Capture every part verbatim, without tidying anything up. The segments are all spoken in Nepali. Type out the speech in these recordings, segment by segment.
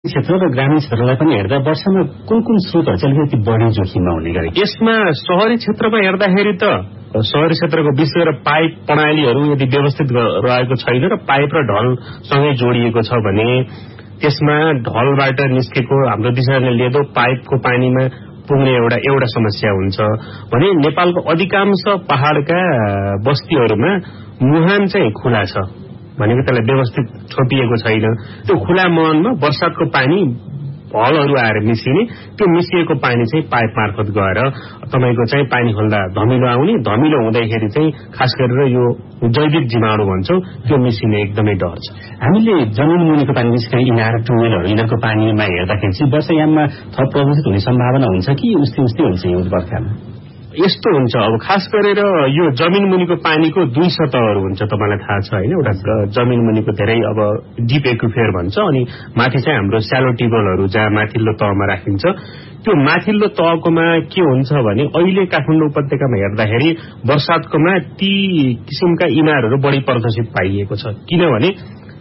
क्षेत्र र ग्रामीण क्षेत्रलाई पनि हेर्दा वर्षमा कुन कुन स्रोतहरू चाहिँ अलिकति बढी जोखिममा हुने गरे? यसमा शहरी क्षेत्रमा हेर्दाखेरि त शहरी क्षेत्रको विशेष गरेर पाइप प्रणालीहरू यदि व्यवस्थित रहेको छैन र पाइप र ढलसँगै जोडिएको छ भने त्यसमा ढलबाट निस्केको हाम्रो दिशाले लिँदो पाइपको पानीमा पुग्ने एउटा एउटा समस्या हुन्छ भने नेपालको अधिकांश पहाड़का बस्तीहरूमा मुहान चाहिँ खुला छ भनेको त्यसलाई व्यवस्थित छोपिएको छैन। त्यो खुला मुहानमा वर्षातको पानी भलहरू आएर मिसिने, त्यो मिसिएको पानी चाहिँ पाइप मार्फत गएर तपाईको चाहिँ पानी खोल्दा धमिलो आउने, धमिलो हुँदाखेरि चाहिँ खास गरेर यो जैविक जीवाणु भन्छौं त्यो मिसिने एकदमै डर छ। हामीले जमिन मुनिको पानी विशेष गरी इनार ट्युबवेलहरू यिनीहरूको पानीमा हेर्दाखेरि चाहिँ वर्षायाममा थप प्रदूषित हुने सम्भावना हुन्छ कि उस्तै उस्तै हुन्छ यो बर्खामा? यस्तो हुन्छ अब खास गरेर यो जमिन मुनिको पानीको दुई सतहहरू हुन्छ तपाईलाई थाहा छ हैन। एउटा जमिन मुनिको धेरै अब डीप एक्विफर भन्छ अनि माथि चाहिँ हाम्रो स्यालो टिबलहरू जहाँ माथिल्लो तहमा राखिन्छ। त्यो माथिल्लो तहकोमा के हुन्छ भने अहिले काठमाडौँ उपत्यकामा हेर्दाखेरि वर्षातकोमा ती किसिमका इनारहरू बढी प्रदर्शित पाइएको छ। किनभने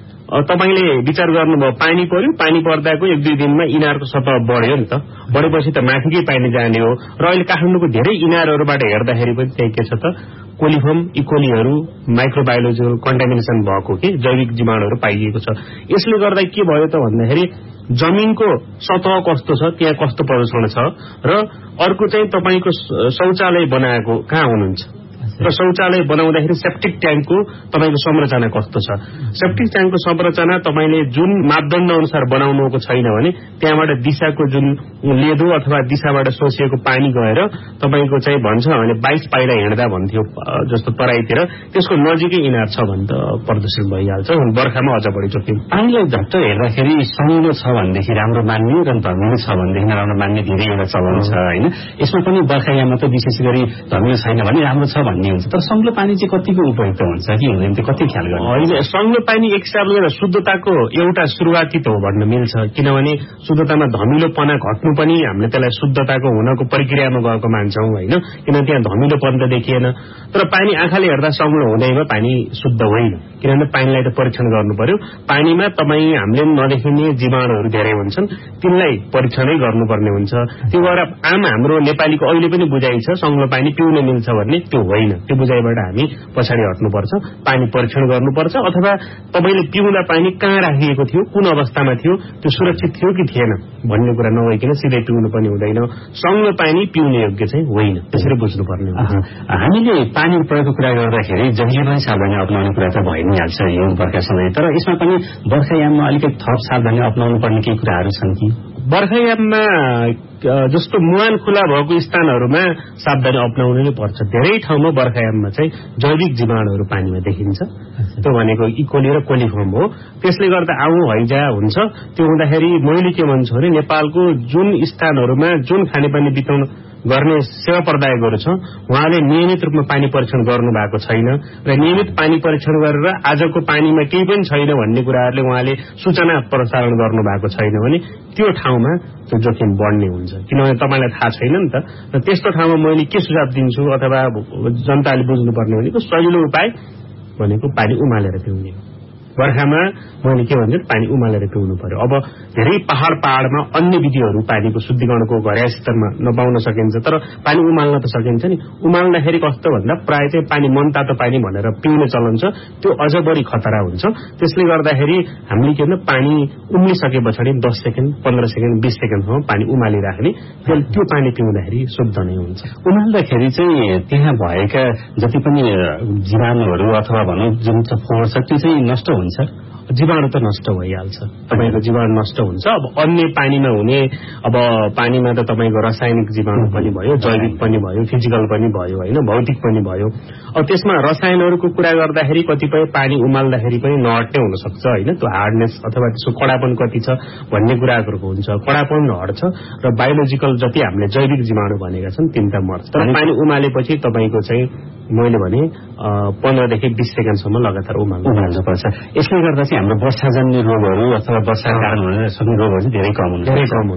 तपाईले विचार गर्नुभयो पानी पर्यो, पानी पर्दाको एक दुई दिनमा इनारको सतह बढ्यो नि त, बढेपछि त माथिकै पानी जाने हो। र अहिले काठमाडौँको धेरै इनारहरूबाट हेर्दाखेरि पनि त्यही के छ त कोलिफर्म इकोलीहरू माइक्रोबायोलोजिकल कन्टामिनेसन भएको के जैविक जीवाणुहरू पाइएको छ। यसले गर्दा के भयो त भन्दाखेरि जमिनको सतह कस्तो छ, त्यहाँ कस्तो प्रदूषण छ र अर्को चाहिँ तपाईको शौचालय बनाएको कहाँ हुनुहुन्छ र शौचालय बनाउँदाखेरि सेप्टिक ट्याङ्कको तपाईको संरचना कस्तो छ। सेप्टिक ट्याङ्कको संरचना तपाईले जुन मापदण्ड अनुसार बनाउनुको छैन भने त्यहाँबाट दिशाको जुन लेदो अथवा दिशाबाट सोसिएको पानी गएर तपाईको चाहिँ भन्छ भने बाइस पाइला हिँड्दा भन्थ्यो जस्तो तराईतिर त्यसको नजिकै इनार छ भने त प्रदूषण भइहाल्छ। बर्खामा अझ बढी जोखिम। पानीलाई झट्ट हेर्दाखेरि सङ्लो छ भनेदेखि राम्रो मान्ने र धमिलो छ भनेदेखि नराम्रो मान्ने धेरै एउटा चलन छ हैन। यसमा पनि बर्खायाममा त विशेष गरी धमिलो छैन भने राम्रो छ भन्ने हुन्छ। तर सङ्लो पानी चाहिँ कतिको उपयुक्त हुन्छ कि हुँदैन त्यो कति ख्याल गर्नु? होइन, सङ्लो पानी एक हिसाबले शुद्धताको एउटा सुरुवाती त हो भन्न मिल्छ। किनभने शुद्धतामा धमिलोपना घट्नु पनि हामीले त्यसलाई शुद्धताको हुनको प्रक्रियामा गएको मान्छौं हैन। किन त्यहाँ धमिलोपन त देखिएन। तर पानी आँखाले हेर्दा सङ्लो हुँदैमा पानी शुद्ध होइन। किनभने पानीलाई त परीक्षण गर्नु पर्यो। पानीमा तपाई हामीले नदेखिने जीवाणुहरू धेरै हुन्छन्, तिनलाई परीक्षणै गर्नुपर्ने हुन्छ। त्यो भएर आम हाम्रो नेपालीको अहिले पनि बुझाइ छ सङ्लो पानी पिउन मिल्छ भन्ने, त्यो होइन। त्यो बुझाइबाट हामी पछाडि हट्नुपर्छ। पानी परीक्षण गर्नुपर्छ अथवा तपाईले पिउँदा पानी कहाँ राखिएको थियो, कुन अवस्थामा थियो, त्यो सुरक्षित थियो कि थिएन भन्ने कुरा नभइकन सिधै पिउनु पनि हुँदैन। सङ्लो पानी पिउने योग्य चाहिँ होइन, त्यसरी बुझ्नुपर्ने हुन्छ। हामीले पानी प्रयोगको कुरा गर्दाखेरि जहिले पनि सावधानी अपनाउने कुरा त भइ नै हाल्छ हिउँ बर्खा समय। तर यसमा पनि बर्खायाममा अलिकति थप सावधानी अपनाउनु पर्ने केही कुराहरू छन् कि? बर्खायाममा जस्तो मुहान खुला भएको स्थानहरूमा सावधानी अपनाउनु नै पर्छ। धेरै ठाउँमा बर्खायाममा चाहिँ जैविक जीवाणुहरू पानीमा देखिन्छ। त्यो भनेको इकोली र कोलिफर्म हो। त्यसले गर्दा आउँ हैजा हुन्छ। त्यो हुँदाखेरि मैले के भन्छु भने नेपालको जुन स्थानहरूमा जुन खानेपानी वितरण गर्ने सेवा प्रदायकहरू छ उहाँले नियमित रूपमा पानी परीक्षण गर्नु भएको छैन र नियमित पानी परीक्षण गरेर आजको पानीमा केही पनि छैन भन्ने कुराहरूले उहाँले सूचना प्रसारण गर्नु भएको छैन भने त्यो ठाउँमा त्यो जोखिम बढ्ने हुन्छ। किनभने तपाईलाई थाहा छैन नि त। र त्यस्तो ठाउँमा मैले के सुझाव दिन्छु अथवा जनताले बुझ्नुपर्ने भनेको सजिलो उपाय भनेको पानी उमालेर पिउने हो। बर्खामा मैले के भन्छु पानी उमालेर पिउनु पर्यो। अब धेरै पहाड़ पहाड़मा अन्य विधिहरू पानीको शुद्धिकरणको घरेया स्तरमा नपाउन सकिन्छ, तर पानी उमाल्न त सकिन्छ नि। उमाल्दाखेरि कस्तो भन्दा प्राय चाहिँ पानी मनतातो पानी भनेर पिउने चलन छ, त्यो अझ बढी खतरा हुन्छ। त्यसले गर्दाखेरि हामीले के भन्दा पानी उम्लिसके पछाडि दस सेकेन्ड पन्ध्र सेकेन्ड बीस सेकेन्डसम्म पानी उमालिराख्ने, त्यो पानी पिउँदाखेरि शुद्ध नै हुन्छ। उमाल्दाखेरि चाहिँ त्यहाँ भएका जति पनि जीवाणुहरू अथवा भनौँ जुन फोहोर छ त्यो चाहिँ नष्ट हुन्छ। जीवाणु त नष्ट भइहाल्छ, तपाईको जीवाणु नष्ट हुन्छ। अब अन्य पानीमा हुने अब पानीमा त तपाईको रासायनिक जीवाणु पनि भयो, जैविक पनि भयो, फिजिकल पनि भयो हैन, भौतिक पनि भयो। अब त्यसमा रसायनहरूको कुरा गर्दाखेरि कतिपय पानी उमाल्दाखेरि पनि नहट्ने हुन सक्छ हैन। त्यो हार्डनेस अथवा त्यसको कडापन कति छ भन्ने कुराहरुको हुन्छ। कडापन हट्छ र बायोलोजिकल जति हामीले जैविक जीवाणु भनेका छन् तिनटा मर्छ। तर पानी उमालेपछि तपाईको चाहिँ मैले भने पन्ध्र देखि बीस सेकेन्डसम्म लगातार उमाल्नु पर्छ। यसले गर्दा चाहिँ हाम्रो वर्षाजन्य रोगहरू अथवा वर्षाका कारण हुन सक्ने रोगहरू धेरै कम हुन्छ। धेरै कम हुन्छ।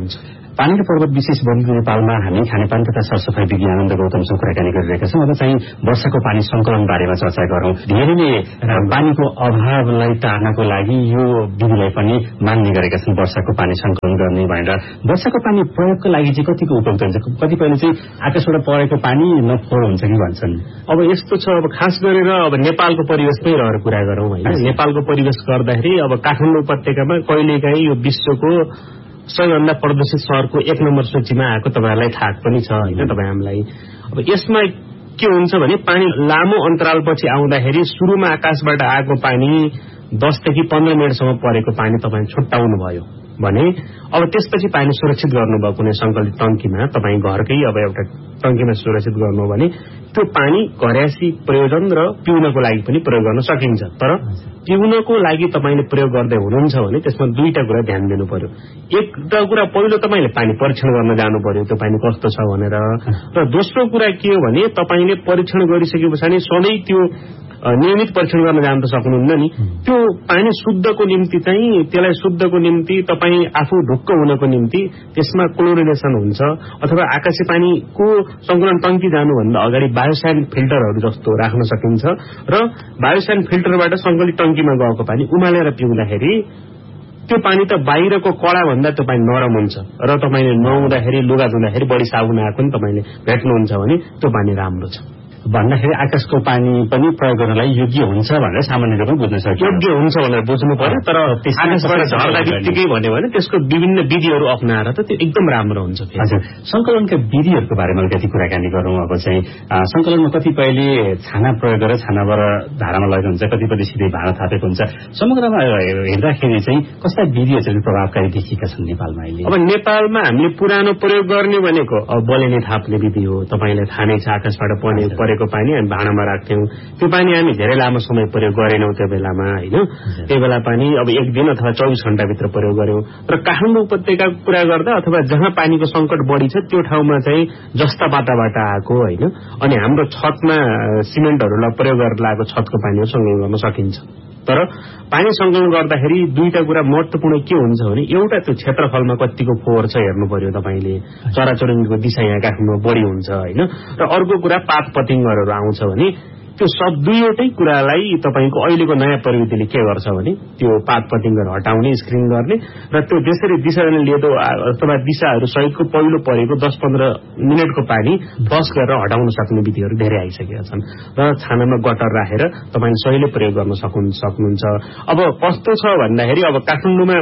पानी र पर्वत विशेष बोलीको नेपालमा हामी खानेपानी तथा सरसफाई विज्ञानन्द गौतमसँग कुराकानी गरिरहेका छौँ। अब चाहिँ वर्षाको पानी संकलन बारेमा चर्चा गरौँ। धेरैले पानीको अभावलाई टार्नको लागि यो विधिलाई पनि मान्ने गरेका छन्, वर्षाको पानी संकलन गर्ने भनेर। वर्षाको पानी प्रयोगको लागि चाहिँ कतिको उपयुक्त हुन्छ? कतिपयले चाहिँ आकाशबाट परेको पानी नफोर हुन्छ कि भन्छन्। अब यस्तो छ, अब खास गरेर अब नेपालको परिवेशमै रहेर कुरा गरौँ होइन। नेपालको परिवेश गर्दाखेरि अब काठमाडौँ उपत्यकामा कहिलेकाहीँ यो विश्वको सबैभन्दा प्रदूषित शहरको एक नम्बर सूचीमा आएको तपाईँहरूलाई थाहा पनि छ होइन तपाईँ हामीलाई। अब यसमा के हुन्छ भने पानी लामो अन्तरालपछि आउँदाखेरि सुरुमा आकाशबाट आएको पानी दसदेखि पन्ध्र मिनटसम्म परेको पानी तपाईँ छुट्टाउनु भयो भने अब त्यसपछि पानी सुरक्षित गर्नुभयो कुनै संकलित टंकीमा, तपाईँ घरकै अब एउटा टंकीमा सुरक्षित गर्नु भने त्यो पानी घरेसी प्रयोजन र पिउनको लागि पनि प्रयोग गर्न सकिन्छ। तर पिउनको लागि तपाईँले प्रयोग गर्दै हुनुहुन्छ भने त्यसमा दुईटा कुरा ध्यान दिनु पर्यो। एउटा कुरा पहिलो तपाईँले पानी परीक्षण गर्न जानु पर्यो त्यो पानी कस्तो छ भनेर, र दोस्रो कुरा के हो भने तपाईँले परीक्षण गरिसके पछाडि सधैँ त्यो नियमित परीक्षण गर्न जान त सक्नुहुन्न नि। त्यो पानी शुद्धको निम्ति चाहिँ त्यसलाई शुद्धको निम्ति तपाईँ आफू ढुक्क हुनको निम्ति त्यसमा क्लोरिनेसन हुन्छ अथवा आकाशे पानीको संकलन टंकी जानुभन्दा अगाडि बायोस्यान फिल्टरहरू जस्तो राख्न सकिन्छ र बायोस्यान फिल्टरबाट संकलित टंकीमा गएको पानी उमालेर पिउँदाखेरि त्यो पानी त बाहिरको कडा भन्दा त्यो पानी नरम हुन्छ र तपाईँले नुहाउँदाखेरि लुगा धुँदाखेरि बढी साबुन आएको पनि तपाईँले भेट्नुहुन्छ भने त्यो पानी राम्रो छ। भन्दाखेरि आकाशको पानी पनि प्रयोग गर्नलाई योग्य हुन्छ भनेर सामान्य रूपमा बुझ्न सक्छ। योग्य हुन्छ भनेर बुझ्नु पर्यो, तर आकाशबाट झर्दा बित्तिकै भन्यो भने त्यसको विभिन्न विधिहरू अप्नाएर त त्यो एकदम राम्रो हुन्छ। हजुर, संकलनका विधिहरूको बारेमा अलिकति कुराकानी गरौँ। अब चाहिँ संकलनमा कतिपयले छाना प्रयोग गरेर छानाबाट धारामा लगेको हुन्छ, कतिपयले सिधै भाँडा थापेको हुन्छ। समग्रमा हेर्दाखेरि चाहिँ कस्ता विधिहरू चाहिँ प्रभावकारी देखिएका छन् नेपालमा अहिले? अब नेपालमा हामीले पुरानो प्रयोग गर्ने भनेको अब बलेनी थाप्ने विधि हो। तपाईँलाई थाहा नै छ, आकाशबाट पर्ने परेको पानी हामी भाँडामा राख्थ्यौं। त्यो पानी हामी धेरै लामो समय प्रयोग गरेनौं त्यो बेलामा होइन। त्यो बेला पानी अब एक दिन अथवा चौबिस घण्टाभित्र प्रयोग गर्यौं। तर काठमाडौँ उपत्यकाको कुरा गर्दा अथवा जहाँ पानीको संकट बढी छ त्यो ठाउँमा चाहिँ जस्ता बाटाबाट आएको होइन, अनि हाम्रो छतमा सिमेन्टहरूलाई प्रयोग गरेर लागेको छतको पानीहरू संकलन गर्न सकिन्छ। तर पानी संकलन गर्दाखेरि दुईटा कुरा महत्वपूर्ण के हुन्छ भने एउटा त्यो क्षेत्रफलमा कतिको फोहोर छ हेर्नु पर्यो तपाईले, चराचुरुङ्गीको दिशा यहाँ काठमाडौँमा बढी हुन्छ होइन। र अर्को कुरा पात पतिङ्गरहरू आउँछ भने त्यो सब दुईवटै कुरालाई तपाईको अहिलेको नयाँ प्रविधिले के गर्छ भने त्यो पात पतिङ्गर हटाउने, स्क्रिन गर्ने र त्यो त्यसरी दिशाले लिएको अथवा दिशाहरू सहितको पहिलो परेको दस पन्ध्र मिनटको पानी फ्लस गरेर हटाउन सक्ने विधिहरू धेरै आइसकेका छन् र छानामा गटर राखेर तपाईले सहिले प्रयोग गर्न सक्नुहुन्छ। अब कस्तो छ भन्दाखेरि अब काठमाडौँमा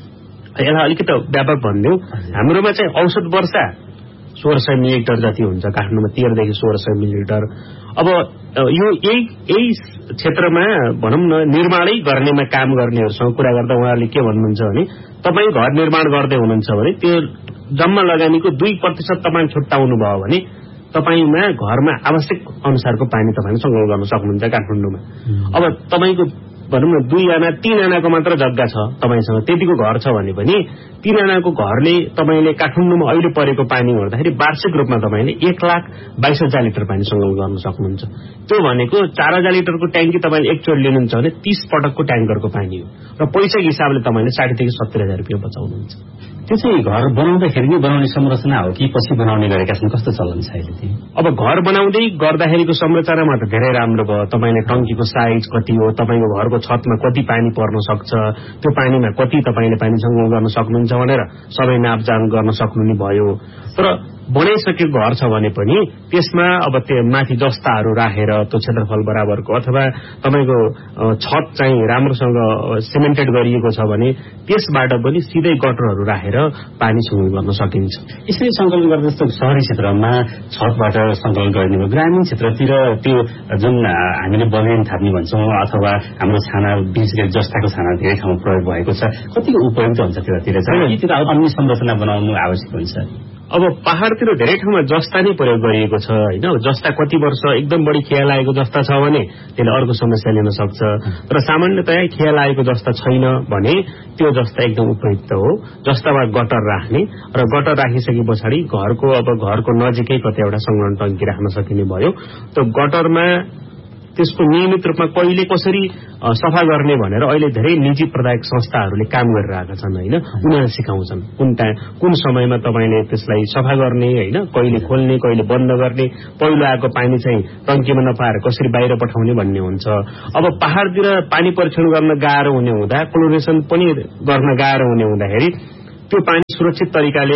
यसलाई अलिकति व्यापक भनिदेऊ, हाम्रोमा चाहिँ औसत वर्षा सोह्र सय मिलिलिटर जति हुन्छ, काठमाडौँमा तेह्रदेखि सोह्र सय मिलिलिटर। अब यो यही यही क्षेत्रमा भनौँ न निर्माणै गर्नेमा काम गर्नेहरूसँग कुरा गर्दा उहाँहरूले के भन्नुहुन्छ भने तपाईँ घर निर्माण गर्दै हुनुहुन्छ भने त्यो जम्मा लगानीको दुई प्रतिशत तपाईँ छुट्टाउनु भयो भने तपाईमा घरमा आवश्यक अनुसारको पानी तपाईले संग्रह गर्न सक्नुहुन्छ काठमाडौँमा। अब तपाईको भनौँ न दुई आना तीन आनाको मात्र जग्गा छ तपाईसँग, त्यतिको घर छ भने पनि तीन आनाको घरले तपाईले काठमाडौँमा अहिले परेको पानी हेर्दाखेरि वार्षिक रूपमा तपाईले एक लाख बाइस हजार लिटर पानी संग्रह गर्न सक्नुहुन्छ। त्यो भनेको चार हजार लिटरको ट्याङ्की तपाईले एकचोटि लिनुहुन्छ भने तीस पटकको ट्याङ्करको पानी हो र पैसाको हिसाबले तपाईले साठीदेखि सत्तर हजार रुपियाँ बचाउनुहुन्छ। त्यो चाहिँ घर बनाउँदाखेरि नै बनाउने संरचना हो कि पछि बनाउने गरेका छन्, कस्तो चलन छ अहिले चाहिँ? अब घर बनाउँदै गर्दाखेरिको संरचनामा त धेरै राम्रो भयो। तपाईले टंकीको साइज कति हो, तपाईको घरको छतमा कति पानी पर्न सक्छ, त्यो पानीमा कति तपाईले पानी संग्रह गर्न सक्नुहुन्छ भनेर सबै नापजान गर्न सक्नु नि भयो। तर बनाइसकेको घर छ भने पनि त्यसमा अब त्यो माथि जस्ताहरू राखेर त्यो क्षेत्रफल बराबरको अथवा तपाईको छत चाहिँ राम्रोसँग सिमेन्टेड गरिएको छ भने त्यसबाट पनि सिधै गटरहरू राखेर पानी संग्रह गर्न सकिन्छ। यसरी संकलन गर्दा जस्तो शहरी क्षेत्रमा छतबाट संकलन गर्ने हो, ग्रामीण क्षेत्रतिर त्यो जुन हामीले बलेन थाप्ने भन्छौँ अथवा हाम्रो छाना विशेष गरी जस्ताको छाना धेरै ठाउँमा प्रयोग भएको छ, कतिको उपयुक्त हुन्छ त्यतातिर चाहिँ? त्यो अन्य संरचना बनाउनु आवश्यक हुन्छ। अब पहाड़तिर धेरै ठाउँमा जस्ता नै प्रयोग गरिएको छ होइन। जस्ता कति वर्ष एकदम बढी खिया लागेको जस्ता छ भने त्यसले अर्को समस्या लिन सक्छ, तर सामान्यतया खिया लागेको जस्ता छैन भने त्यो जस्ता एकदम उपयुक्त हो। जस्तामा गटर राख्ने र गटर राखिसके पछाडि घरको अब घरको नजिकै कतै एउटा संग्रहण टंकी राख्न सकिने भयो। त्यो गटरमा त्यसको नियमित रूपमा कहिले कसरी सफा गर्ने भनेर अहिले धेरै निजी प्रदायक संस्थाहरूले काम गरिरहेका छन् होइन। उनीहरूले सिकाउँछन् कुन टाइम कुन समयमा तपाईँले त्यसलाई सफा गर्ने होइन, कहिले खोल्ने कहिले बन्द गर्ने, पहिलो आएको पानी चाहिँ टङ्कीमा नपाएर कसरी बाहिर पठाउने भन्ने हुन्छ। अब पहाड़तिर पानी परीक्षण गर्न गाह्रो हुने हुँदा, क्लोरिनेसन पनि गर्न गाह्रो हुने हुँदाखेरि त्यो पानी सुरक्षित तरिकाले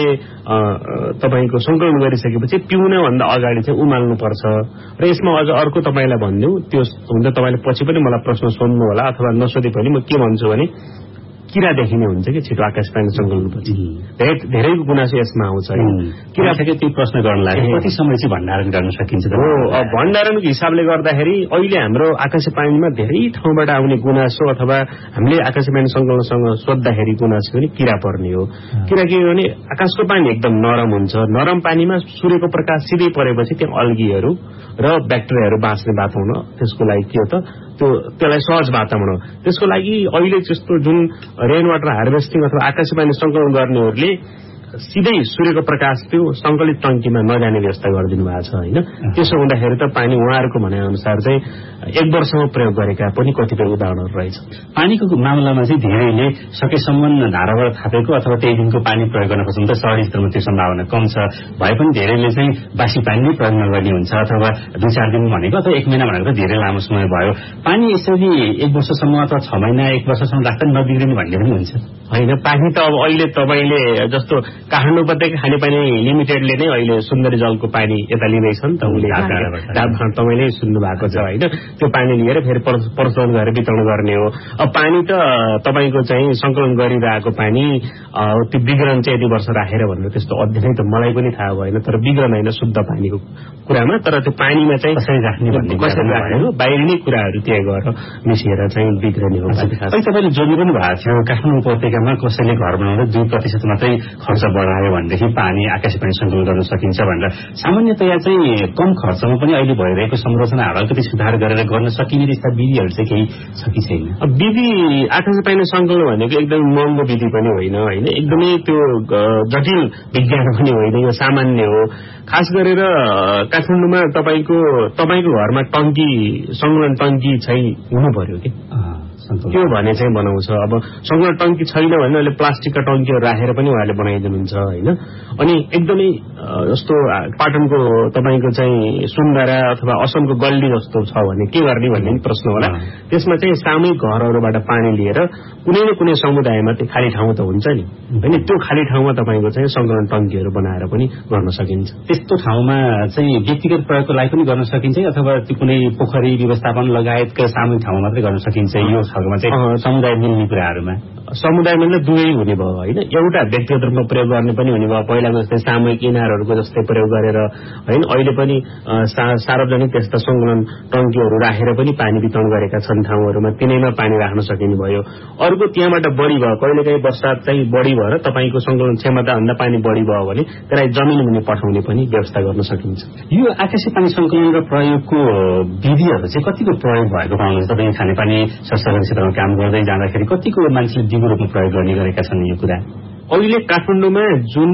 तपाईको संकलन गरिसकेपछि पिउनभन्दा अगाडि चाहिँ उमाल्नुपर्छ। र यसमा अझ अर्को तपाईलाई भनिदिउँ, त्यो हुन्छ तपाईले पछि पनि मलाई प्रश्न सोध्नु होला अथवा नसोधे पनि म के भन्छु भने किरा देखिने हुन्छ कि छिटो आकाश पानी संकलनपछि धेरै धेरैको गुनासो यसमा आउँछ। किरा ठ्याक्कै त्यो प्रश्न गर्न लागि कति समय चाहिँ भण्डारण गर्न सकिन्छ? हो, भण्डारणको हिसाबले गर्दाखेरि अहिले हाम्रो आकाशे पानीमा धेरै ठाउँबाट आउने गुनासो अथवा हामीले आकाशे पानी संकलनसँग सोद्धाखेरि गुनासो पनि किरा पर्ने हो। किरा के हो भने आकाशको पानी एकदम नरम हुन्छ, नरम पानीमा सूर्यको प्रकाश सिधै परेपछि त्यहाँ अल्गीहरू र ब्याक्टेरियाहरू बाँच्ने वातावरण, त्यसको लागि के हो त त्यो त्यसलाई सहज वातावरण हो। त्यसको लागि अहिले जस्तो जुन रेन वाटर हार्भेस्टिङ अथवा आकाशे पानी संकलन गर्नेहरूले सिधै सूर्यको प्रकाश त्यो संकलित टङ्कीमा नजाने व्यवस्था गरिदिनु भएको छ होइन। त्यसो हुँदाखेरि त पानी उहाँहरूको भनाइ अनुसार चाहिँ एक वर्षमा प्रयोग गरेका पनि कतिपय उदाहरणहरू रहेछ। पानीको मामलामा चाहिँ धेरैले सकेसम्म धाराबाट थापेको अथवा त्यही दिनको पानी प्रयोग गर्न खोज्छन्। त शहरी स्तरमा त्यो सम्भावना कम छ भए पनि धेरैले चाहिँ बासी पानी नै प्रयोग नगर्ने हुन्छ अथवा दुई चार दिन भनेको अथवा एक महिना भनेको त धेरै लामो समय भयो। पानी यसरी एक वर्षसम्म अथवा छ महिना एक वर्षसम्म राख्दा नबिग्रिने भन्ने पनि हुन्छ होइन। पानी त अब अहिले तपाईँले जस्तो काठमाडौँ उपत्यका खानेपानी लिमिटेडले नै अहिले सुन्दरी जलको पानी यता लिँदैछन् त, उसले तपाईँले सुन्नु भएको छ होइन। त्यो पानी लिएर फेरि प्रशोधन गरेर वितरण गर्ने हो। अब पानी त तपाईँको चाहिँ संकलन गरिरहेको पानी त्यो बिग्रन चाहिँ यति वर्ष राखेर भनेर त्यस्तो अध्ययन त मलाई पनि थाहा भएन, तर बिग्रन होइन शुद्ध पानीको कुरामा, तर त्यो पानीमा चाहिँ कसरी राख्ने भन्ने कसरी राख्ने हो, बाहिरी नै कुराहरू त्यहाँ गएर मिसिएर चाहिँ बिग्रने हो। तपाईँले जोड्नु पनि भएको थियो काठमाडौँ उपत्यकामा कसैले घर बनाउँदा दुई प्रतिशत मात्रै खर्च बढायो भनेदेखि पानी आकाशे पानी संकलन गर्न सकिन्छ भनेर। सामान्यतया चाहिँ कम खर्चमा पनि अहिले भइरहेको संरचनाहरू अलिकति सुधार गरेर गर्न सकिने त्यस्ता विधिहरू चाहिँ केही छ कि छैन? विधि आकाशे पानी संकलन भनेको एकदमै महँगो विधि पनि होइन होइन, एकदमै त्यो जटिल विज्ञान पनि होइन, यो सामान्य हो। खास गरेर काठमाडौँमा तपाईँको तपाईँको घरमा टङ्की संकलन टङ्की चाहिँ हुनु पर्यो कि त्यो भने चाहिँ बनाउँछ। अब संकलन टङ्की छैन भने अहिले प्लास्टिकका टङ्कीहरू राखेर पनि उहाँले बनाइदिनुहुन्छ होइन। अनि एकदमै जस्तो पाटनको तपाईँको चाहिँ सुन्दरा अथवा असमको गल्ली जस्तो छ भने के गर्ने भन्ने पनि प्रश्न होला। त्यसमा चाहिँ सामूहिक घरहरूबाट पानी लिएर कुनै न कुनै समुदायमा त्यो खाली ठाउँ त हुन्छ नि होइन, त्यो खाली ठाउँमा तपाईँको चाहिँ संकलन टङ्कीहरू बनाएर पनि गर्न सकिन्छ। त्यस्तो ठाउँमा चाहिँ व्यक्तिगत प्रयोगको लागि पनि गर्न सकिन्छ अथवा त्यो कुनै पोखरी व्यवस्थापन लगायतका सामूहिक ठाउँमा मात्रै गर्न सकिन्छ? यो खालकोमा चाहिँ समुदाय मिल्ने कुराहरूमा समुदाय मिल्ने दुवै हुने भयो होइन। एउटा व्यक्तिगत रूपमा प्रयोग गर्ने पनि हुने भयो, पहिलाको जस्तै सामूहिक इनारहरूको जस्तै प्रयोग गरेर होइन। अहिले पनि सार्वजनिक त्यस्ता संकलन टङ्कीहरू राखेर पनि पानी वितरण गरेका छन् ठाउँहरूमा, तिनैमा पानी राख्न सकिने भयो। अर्को त्यहाँबाट बढी भयो, कहिलेकाहीँ वर्षात चाहिँ बढी भएर तपाईँको संकलन क्षमताभन्दा पानी बढी भयो भने त्यसलाई जमिन मुनि पठाउने पनि व्यवस्था गर्न सकिन्छ। यो आकाशे पानी संकलन र प्रयोगको विधिहरू चाहिँ कतिको प्रयोग भएको पाउनुहुन्छ? तपाईँ खानेपानी संरक्षण क्षेत्रमा काम गर्दै जाँदाखेरि कतिको मान्छेले दिगो रूपमा प्रयोग गर्ने गरेका छन् यो कुरा? अहिले काठमाडौँमा जुन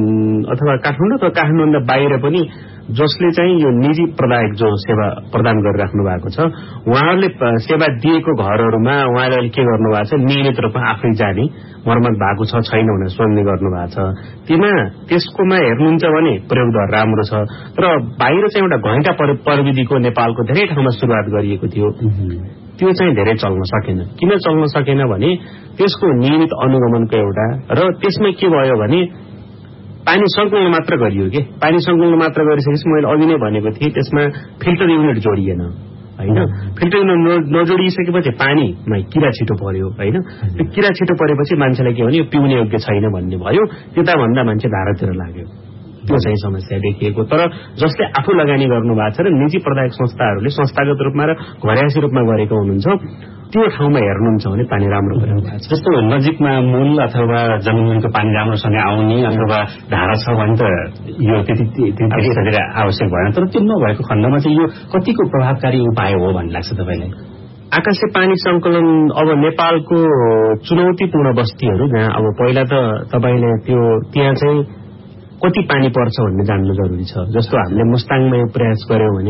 अथवा काठमाडौँ अथवा काठमाडौँभन्दा बाहिर पनि जसले चाहिँ यो निजी प्रदायक जो सेवा प्रदान गरिराख्नु भएको छ उहाँहरूले सेवा दिएको घरहरूमा उहाँहरूले के गर्नुभएको छ, नियमित रूपमा आफै जाने मर्मत भएको छ छैन भनेर सोध्ने गर्नुभएको छ। त्यसमा त्यसकोमा हेर्नुहुन्छ भने प्रयोग दर राम्रो छ, तर बाहिर चाहिँ एउटा घैँटा प्रविधिको नेपालको धेरै ठाउँमा सुरुवात गरिएको थियो, त्यो चाहिँ धेरै चल्न सकेन। किन चल्न सकेन भने त्यसको नियमित अनुगमनको एउटा र त्यसमा के भयो भने पानी संकलन मात्र गरियो कि पानी संकलन मात्र गरिसकेपछि मैले अघि नै भनेको थिएँ त्यसमा फिल्टर युनिट जोडिएन होइन। फिल्टर युनिट नजोडिसकेपछि पानीमा किरा छिटो पर्यो होइन। त्यो किरा छिटो परेपछि मान्छेलाई के भने यो पिउने योग्य छैन भन्ने भयो, त्यता भन्दा मान्छे धारातिर लाग्यो, त्यो चाहिँ समस्या देखिएको। तर जसले आफू लगानी गर्नु भएको छ र निजी प्रदायक संस्थाहरूले संस्थागत रूपमा र घरयासी रूपमा गरेको हुनुहुन्छ त्यो ठाउँमा हेर्नुहुन्छ भने पानी राम्रो भएको छ। जस्तो नजिकमा मूल अथवा जमिनको पानी राम्रोसँग आउने अथवा धारा छ भने त यो त्यति त्यति आवश्यक भएन, तर त्यो नभएको खण्डमा चाहिँ यो कतिको प्रभावकारी उपाय हो भन्ने लाग्छ तपाईँलाई? आकाशे पानी संकलन अब नेपालको चुनौतीपूर्ण बस्तीहरू जहाँ अब पहिला त तपाईँले त्यो त्यहाँ चाहिँ कति पानी पर्छ भन्ने जान्नु जरुरी छ। जस्तो हामीले मुस्ताङमा यो प्रयास गर्यौं भने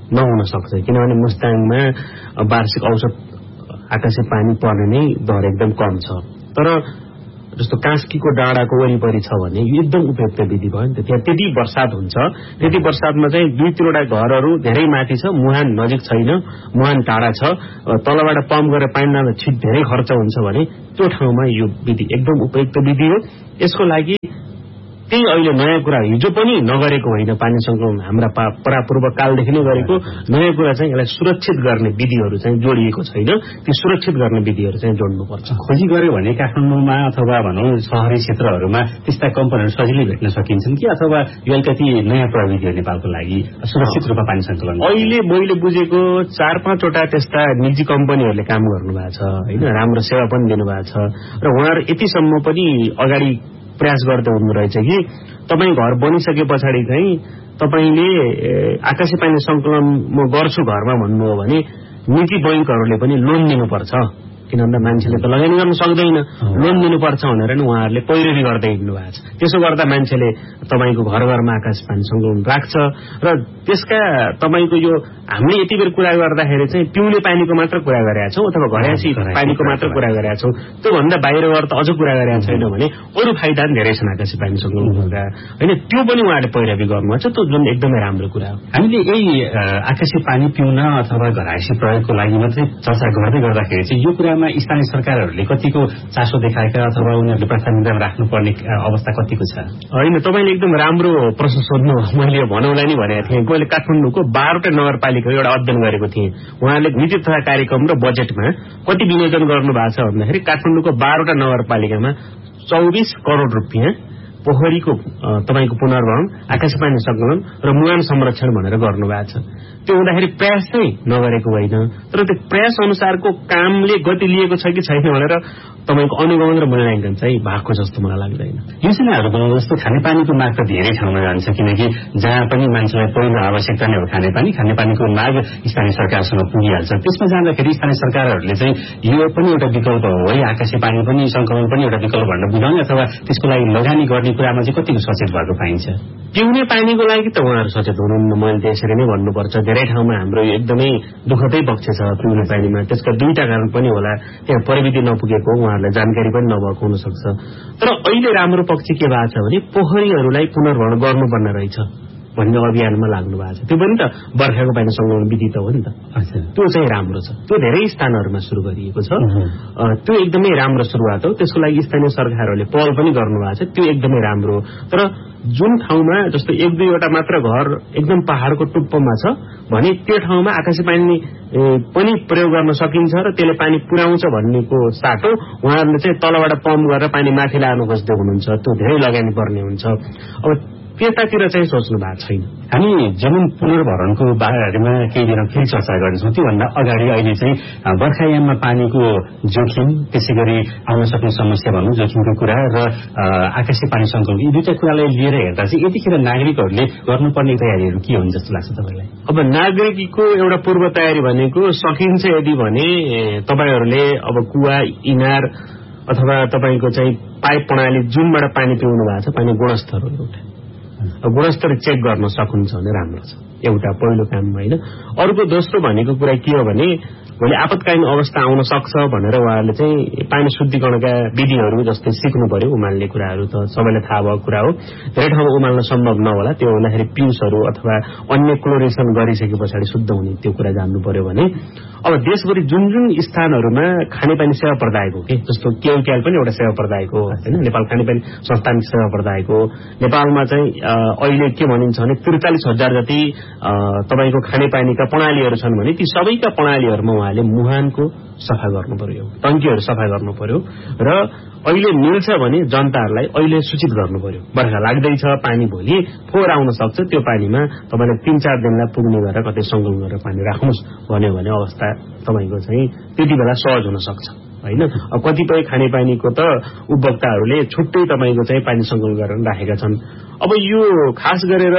नहुन सक्छ, किनभने मुस्ताङमा वार्षिक औसत आकाशे पानी पर्ने नै दर एकदम कम छ। तर जस्तो कास्कीको डाँडाको वरिपरि छ भने यो एकदम उपयुक्त विधि भयो नि त। त्यहाँ त्यति वर्षात हुन्छ, त्यति वर्षातमा चाहिँ दुई तीनवटा घरहरू धेरै माथि छ, मुहान नजिक छैन, मुहान टाढा छ, तलबाट पम्प गरेर पानी लाँदा छिट धेरै खर्च हुन्छ भने त्यो ठाउँमा यो विधि एकदम उपयुक्त विधि हो। यसको लागि त्यही अहिले नयाँ कुरा हिजो पनि नगरेको होइन, पानी संकलन हाम्रा परापूर्व कालदेखि नै गरेको नयाँ कुरा चाहिँ यसलाई सुरक्षित गर्ने विधिहरू चाहिँ जोडिएको छैन। ती सुरक्षित गर्ने विधिहरू चाहिँ जोड्नुपर्छ। खोजी गर्यो भने काठमाडौँमा अथवा भनौँ शहरी क्षेत्रहरूमा त्यस्ता कम्पनीहरू सजिलै भेट्न सकिन्छन् कि अथवा यो अलिकति नयाँ प्रविधि हो नेपालको लागि सुरक्षित रूपमा पानी संकलन? अहिले मैले बुझेको चार पाँचवटा त्यस्ता निजी कम्पनीहरूले काम गर्नुभएको छ होइन, राम्रो सेवा पनि दिनुभएको छ र उहाँहरू यतिसम्म पनि अगाडि प्रयास गर्दै हुनु रहेछ कि तपाईँ घर बनिसके पछाडि चाहिँ तपाईँले आकाशे पानी संकलन म गर्छु घरमा भन्नु हो भने निजी बैंकहरूले पनि लोन दिनुपर्छ, किन भन्दा मान्छेले त लगानी गर्न सक्दैन, लोन दिनुपर्छ भनेर नि उहाँहरूले पैरवी गर्दै हिँड्नु भएको छ। त्यसो गर्दा मान्छेले तपाईँको घर घरमा आकाश पानी संकलन राख्छ र त्यसका तपाईँको यो हामीले यति बेर कुरा गर्दाखेरि चाहिँ पिउने पानीको मात्र कुरा गरेका छौँ अथवा घरेसी पानीको मात्र कुरा गरेका छौँ, त्योभन्दा बाहिर गएर त अझ कुरा गरेका छैन भने अरू फाइदा पनि धेरै छन् आकाशे पानी संकलन गर्दा होइन। त्यो पनि उहाँहरूले पैरवी गर्नुभएको छ, त्यो जुन एकदमै राम्रो कुरा हो। हामीले यही आकाशे पानी पिउन अथवा घरायसी प्रयोगको लागि मात्रै चर्चा गर्दै गर्दाखेरि चाहिँ यो कुरामा स्थानीय सरकारहरूले कतिको चासो देखाएका अथवा उनीहरूले प्राथमिकता राख्नुपर्ने अवस्था कतिको छ? होइन, तपाईँले एकदम राम्रो प्रश्न सोध्नु। मैले भनौँला नि भनेको थिएँ, मैले काठमाडौँको बाह्रवटा नगरपालिका एउटा अध्ययन गरेको थिएँ। उहाँहरूले नीति तथा कार्यक्रम र बजेटमा कति विनियोजन गर्नु भएको छ भन्दाखेरि काठमाडौँको बाह्रवटा नगरपालिकामा चौबिस करोड़ रुपियाँ पोखरीको तपाईँको पुनर्भरण, आकाशे पानी संकलन र मुहान संरक्षण भनेर गर्नुभएको छ। त्यो हुँदाखेरि प्रयास चाहिँ नगरेको होइन, तर त्यो प्रयास अनुसारको कामले गति लिएको छ कि छैन भनेर तपाईँको अनुगमन र मूल्याङ्कन चाहिँ भएको जस्तो मलाई लाग्दैन। योजनाहरू बनाउँदा जस्तो खानेपानीको माग त धेरै ठाउँमा जान्छ, किनकि जहाँ पनि मान्छेलाई पहिलो आवश्यकता नै हो खानेपानी, खानेपानीको माग स्थानीय सरकारसँग पुगिहाल्छ। त्यसमा जाँदाखेरि स्थानीय सरकारहरूले चाहिँ यो पनि एउटा विकल्प हो है, आकाशे पानी पनि संकलन पनि एउटा विकल्प भनेर बुझाउने अथवा त्यसको लागि लगानी गर्ने कुरामा चाहिँ कतिको सचेत भएको पाइन्छ? पिउने पानीको लागि त उहाँहरू सचेत हुनुहुन्न, मैले त्यसरी नै भन्नुपर्छ। धेरै ठाउँमा हाम्रो एकदमै दुःखदै पक्ष छ पिउने पानीमा। त्यसका दुईटा कारण पनि होला, त्यहाँ प्रविधि नपुगेको, उहाँहरूलाई जानकारी पनि नभएको हुनसक्छ। तर अहिले राम्रो पक्ष के भएको छ भने पोखरीहरूलाई पुनर्भरण गर्नुपर्ने रहेछ भन्ने अभियानमा लाग्नु भएको छ। त्यो पनि त बर्खाको पानी संकलन विधि त हो नि त। त्यो चाहिँ राम्रो छ, त्यो धेरै स्थानहरूमा सुरु गरिएको छ। त्यो एकदमै राम्रो सुरुवात हो, त्यसको लागि स्थानीय सरकारहरूले पहल पनि गर्नुभएको छ, त्यो एकदमै राम्रो हो। तर जुन ठाउँमा जस्तो एक दुईवटा मात्र घर एकदम पहाड़को टुप्पोमा छ भने त्यो ठाउँमा आकाशे पानी पनि प्रयोग गर्न सकिन्छ र त्यसले पानी पुर्याउँछ भन्नेको साटो उहाँहरूले चाहिँ तलबाट पम्प गरेर पानी माथि लानु खोज्दै हुनुहुन्छ, त्यो धेरै लगानी पर्ने हुन्छ। अब त्यतातिर चाहिँ सोच्नु भएको छैन। हामी जमिन पुनर्भरणको बारेमा केही दिन फेरि चर्चा गर्नेछौँ। त्योभन्दा अगाडि अहिले चाहिँ बर्खायाममा पानीको जोखिम, त्यसै गरी आउन सक्ने समस्या भनौँ जोखिमको कुरा र आकाशे पानी संकलन, यी दुईटा कुरालाई लिएर हेर्दा चाहिँ यतिखेर नागरिकहरूले गर्नुपर्ने तयारीहरू के हुन् जस्तो लाग्छ तपाईँलाई? अब नागरिकको एउटा पूर्व तयारी भनेको सकिन्छ यदि भने तपाईँहरूले अब कुवा, इनार अथवा तपाईँको चाहिँ पाइप प्रणाली जुनबाट पानी पिउनु भएको छ पानी गुणस्तरहरू एउटा गुणस्तर चेक गर्न सक्नुहुन्छ भने राम्रो छ, एउटा पहिलो काम होइन। अर्को दोस्रो भनेको कुरा के हो भने भोलि आपतकालीन अवस्था आउन सक्छ भनेर उहाँहरूले चाहिँ पानी शुद्धिकरणका विधिहरू जस्तै सिक्नु पर्यो। उमाल्ने कुराहरू त सबैलाई थाहा भएको कुरा हो, धेरै ठाउँमा उमाल्न सम्भव नहोला, त्यो हुँदाखेरि पिउसहरू अथवा अन्य क्लोरेसन गरिसके पछाडि शुद्ध हुने त्यो कुरा जान्नु पर्यो भने अब देशभरि जुन जुन स्थानहरूमा खानेपानी सेवा प्रदायक हो कि जस्तो केउक्याल पनि एउटा सेवा प्रदायक हो होइन, नेपाल खानेपानी संस्थान सेवा प्रदायक हो। नेपालमा चाहिँ अहिले के भनिन्छ भने त्रिचालिस हजार जति तपाईँको खानेपानीका प्रणालीहरू छन् भने ती सबैका प्रणालीहरूमा उहाँले मुहानको सफा गर्नु पर्यो, टंकीहरू सफा गर्नु पर्यो र अहिले मिल्छ भने जनताहरूलाई अहिले सूचित गर्नु पर्यो। बर्खा लाग्दैछ, पानी भोलि फोहोर आउन सक्छ, त्यो पानीमा तपाईँले तीन चार दिनलाई पुग्ने गरेर कतै संकलन गरेर पानी राख्नुहोस् भन्यो भने अवस्था तपाईँको चाहिँ त्यति बेला सहज हुन सक्छ होइन। अब कतिपय खानेपानीको त उपभोक्ताहरूले छुट्टै तपाईँको चाहिँ पानी संकलन गरेर राखेका छन्। अब यो खास गरेर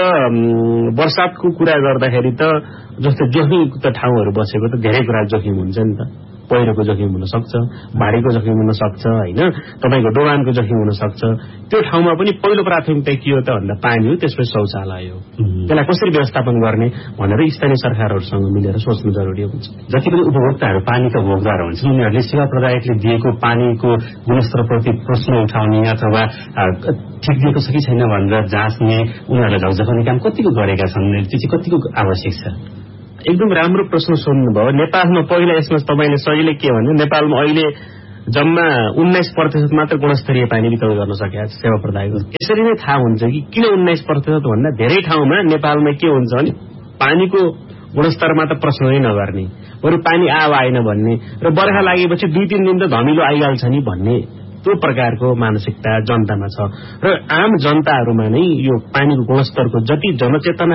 वर्षातको कुरा गर्दाखेरि त जस्तो जोखिमयुक्त ठाउँहरू बसेको त धेरै कुरा जोखिम हुन्छ नि त। पहिरोको जोखिम हुन सक्छ, बाढीको जोखिम हुन सक्छ होइन, तपाईँको डोबानको जोखिम हुन सक्छ। त्यो ठाउँमा पनि पहिलो प्राथमिकता के हो त भन्दा पानी हो, त्यसपछि शौचालय हो। त्यसलाई कसरी व्यवस्थापन गर्ने भनेर स्थानीय सरकारहरूसँग मिलेर सोच्नु जरुरी हुन्छ। जति पनि उपभोक्ताहरू पानीका भोक्ताहरू हुन्छन् उनीहरूले सेवा प्रदायकले दिएको पानीको गुणस्तरप्रति प्रश्न उठाउने अथवा ठिक दिएको छ कि छैन भनेर जाँच्ने, उनीहरूलाई झकझकाउने काम कतिको गरेका छन्, त्यो चाहिँ कतिको आवश्यक छ? एकदम राम्रो प्रश्न सोध्नुभयो। नेपालमा पहिला यसमा तपाईँले सजिलै के भन्यो, नेपालमा अहिले जम्मा उन्नाइस प्रतिशत मात्र गुणस्तरीय पानी वितरण गर्न सकेका छ सेवा प्रदायक। यसरी नै थाहा हुन्छ कि किन उन्नाइस प्रतिशत भन्दा धेरै ठाउँमा नेपालमा के हुन्छ भने पानीको गुणस्तरमा त प्रश्न नै नगर्ने, बरु पानी आयो आएन भन्ने र बर्खा लागेपछि दुई तीन दिन त धमिलो आइहाल्छ नि भन्ने त्यो प्रकारको मानसिकता जनतामा छ र आम जनताहरूमा नै यो पानीको गुणस्तरको जति जनचेतना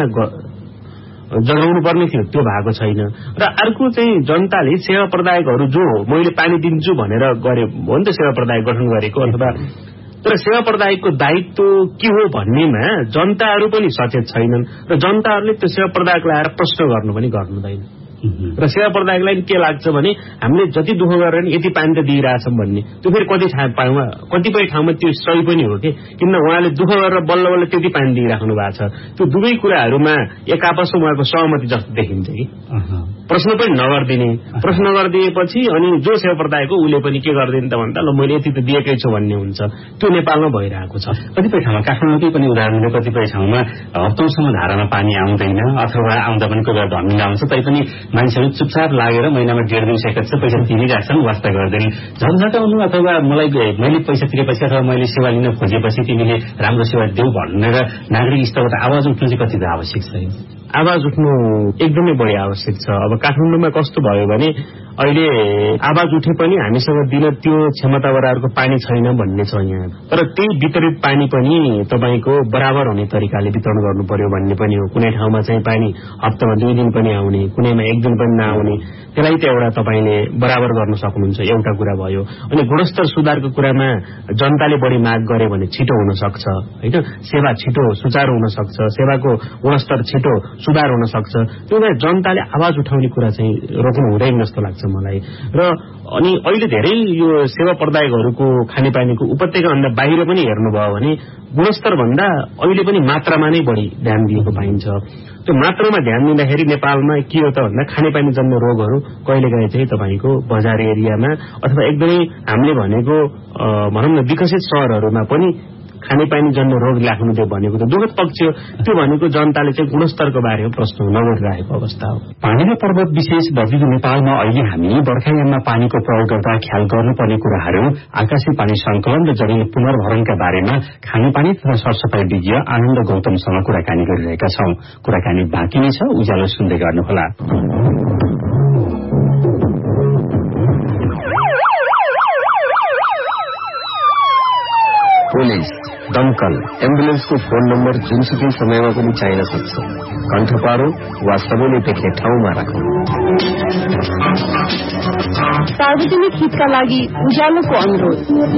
जगाउनु पर्ने थियो त्यो भएको छैन। र अर्को चाहिँ जनताले सेवा प्रदायकहरू जो मैले पानी दिन्छु भनेर गरे हो नि त सेवा प्रदायक गठन गरेको, अथवा तर सेवा प्रदायकको दायित्व के हो भन्नेमा जनताहरू पनि सचेत छैनन् र जनताहरूले त्यो सेवा प्रदायकलाई आएर प्रश्न गर्नु पनि गर्नुहुँदैन। र सेवा प्रदायकलाई के लाग्छ भने हामीले जति दुःख गरेर यति पानी त दिइरहेछौँ भन्ने, त्यो फेरि कति ठाउँमा कतिपय ठाउँमा त्यो सही पनि हो कि किन उहाँले दुःख गरेर बल्ल बल्ल त्यति पानी दिइराख्नु भएको छ। त्यो दुवै कुराहरूमा एक आपसमा उहाँको सहमति जस्तो देखिन्छ कि प्रश्न पनि नगरिदिने, प्रश्न गरिदिएपछि अनि जो सेवा प्रदायक हो उसले पनि के गरिदिने त भन्दा ल मैले यति त दिएकै छु भन्ने हुन्छ। त्यो नेपालमा भइरहेको छ। कतिपय ठाउँमा काठमाडौँकै पनि उदाहरणले कतिपय ठाउँमा हप्तौँसम्म धारामा पानी आउँदैन अथवा आउँदा पनि कोही बेला धमिलो आउँछ, तैपनि मान्छेहरू चुपचाप लागेर महिनामा डेढ दिन सकेपछि पैसा तिरिरहेछन्, वास्ता गर्दैन। झन्झटाउनु अथवा मलाई मैले पैसा तिरेपछि अथवा मैले सेवा लिन खोजेपछि तिमीले राम्रो सेवा देऊ भनेर नागरिक स्तरबाट आवाज उठ्नु चाहिँ कति आवश्यक छ? आवाज उठ्नु एकदमै बढी आवश्यक छ। अब काठमाडौँमा कस्तो भयो भने अहिले आवाज उठे पनि हामीसँग दिन त्यो क्षमता बराबरको पानी छैन भन्ने छ यहाँ। तर त्यही वितरित पानी पनि तपाईँको बराबर हुने तरिकाले वितरण गर्नु पर्यो भन्ने पनि हो। कुनै ठाउँमा चाहिँ पानी हप्तामा दुई दिन पनि आउने, कुनैमा एक दिन पनि नआउने, त्यसलाई त एउटा तपाईँले बराबर गर्न सक्नुहुन्छ, एउटा कुरा भयो। अनि गुणस्तर सुधारको कुरामा जनताले बढी माग गरे भने छिटो हुन सक्छ होइन, सेवा छिटो सुचारू हुन सक्छ, सेवाको गुणस्तर छिटो सुधार हुन सक्छ। त्यो भएर जनताले आवाज उठाउने कुरा चाहिँ रोक्नु हुँदैन जस्तो लाग्छ मलाई। र अनि अहिले धेरै यो सेवा प्रदायकहरूको खानेपानीको उपत्यकाभन्दा बाहिर पनि हेर्नुभयो भने गुणस्तर भन्दा अहिले पनि मात्रामा नै बढी ध्यान दिएको पाइन्छ। त्यो मात्रामा ध्यान दिँदाखेरि नेपालमा के हो त भन्दा खानेपानी जन्य रोगहरू कहिलेकाहीँ चाहिँ तपाईँको बजार एरियामा अथवा एकदमै हामीले भनेको भनौँ न विकसित शहरहरूमा पनि खानेपानी जन्य रोग लाग्नु दियो भनेको त दुःखद पक्ष हो। त्यो भनेको जनताले चाहिँ गुणस्तरको बारेमा प्रश्न नगरिरहेको अवस्था हो। पानी र पर्वत विशेष बदलिँदो नेपालमा अहिले हामी बर्खायाममा पानीको प्रयोग गर्दा ख्याल गर्नुपर्ने कुराहरू, आकाशी पानी संकलन र जमिन पुनर्भरणका बारेमा खानेपानी तथा सरसफाई विज्ञ आनन्द गौतमसँग कुराकानी गरिरहेका छौं। कुराकानी बाँकी नै छ, उज्यालो सुन्दै गर्नुहोला। पुलिस, दमकल, एम्बुलेन्सको फोन नम्बर जुनसुकै समयमा पनि चाहिन सक्छ। कण्ठपारो वा सबैले देख्ने ठाउँमा राखौं। सार्वजनिक हितका लागि उज्यालोको अनुरोध।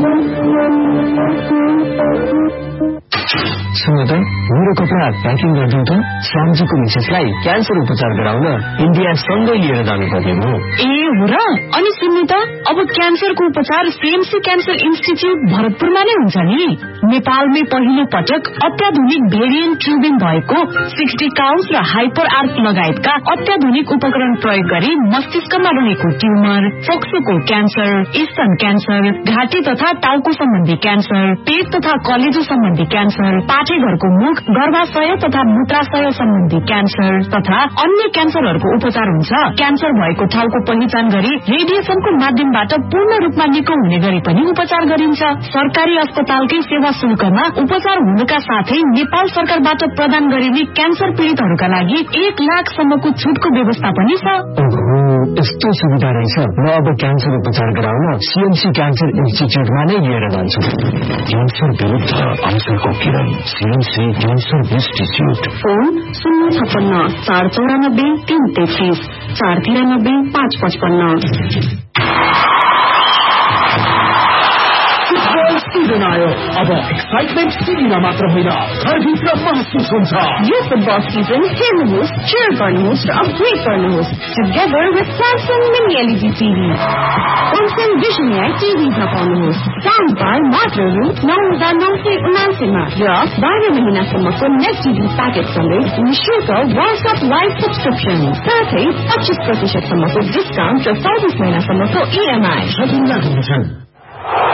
सुन त, मेरो कपडा प्याकिङ गरिदिउँ त। श्यामजीको मिसेसलाई क्यान्सर उपचार गराउन इन्डिया सँगै लिएर जानुपर्ने हो। ए हो र? अनि सुन्नु त, अब क्यान्सरको उपचार सीएमसी क्यान्सर इन्स्टिच्युट भरतपुरमा नै हुन्छ नि। नेपालमै पहिलो पटक अत्याधुनिक भेरिएन्ट ट्युबिङ भएको सिक्सटी काउन्स र हाइपर आर्क लगायतका अत्याधुनिक उपकरण प्रयोग गरी मस्तिष्कमा रहेको ट्युमर, फोक्सोको क्यान्सर, स्तन क्यान्सर, घाँटी तथा टाउको सम्बन्धी क्यान्सर, पेट तथा कलेजो सम्बन्धी क्यान्सर, पाठेघरको मुख, गर्भाशय तथा मूत्राशय सम्बन्धी क्यान्सर तथा अन्य क्यान्सरहरूको उपचार हुन्छ। क्यान्सर भएको ठाउँको पहिचान गरी रेडिएसनको माध्यमबाट पूर्ण रूपमा निको हुने गरी पनि उपचार गरिन्छ। सरकारी अस्पतालकै सेवा शुल्कमा उपचार हुनुका साथै नेपाल सरकारबाट प्रदान गरिने क्यान्सर पीड़ितहरूका लागि एक लाखसम्मको छुटको व्यवस्था पनि छ। यस्तो सुविधा रहेछ। म अब क्यान्सर उपचार गराउन सीएमसी क्यान्सर इन्स्टिच्युटमा नै लिएर जान्छु। क्यान्सर विरुद्ध आजको किरण, सीएमसी क्यान्सर इन्स्टिच्युट। फोन शून्य छप्पन्न चार चौरानब्बे तीन तेत्तीस चार तिरानब्बे पाँच पचपन्न। सीजन आयो, अब एक्साइटमेन्ट टिभीमा मात्र होइन घरभित्र महसुस हुन्छ। यो फुटबल सिजन हेर्नुहोस्, cheer गर्नुहोस् र अपग्रेड गर्नुहोस् together with Samsung Mini L E D T V। Samsung Vision Air टिभीमा पाउनुहोस् साउन्ड बार मात्र रु नौ हजार नौ सय उनासीमा र बाह्र महिनासम्मको नेट टिभी प्याकेज सँगै निःशुल्क वर्ल्ड कप लाइभ सब्सक्रिप्सन साथै पच्चीस प्रतिशत सम्मको डिस्काउन्ट र चौबिस महिनासम्मको इएमआई।